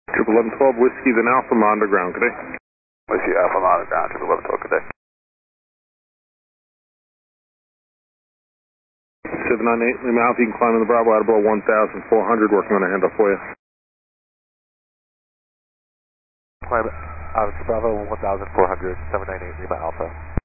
Triple 1112 Whiskey, then Alpha, Monitor ground, good day. Whiskey Alpha, Monitor ground, Triple 1112, good day. 798 Lima Alpha, you can climb in the Bravo out of below 1,400, working on a handoff for you. Climb out of Bravo 1,400, 798 Lima Alpha.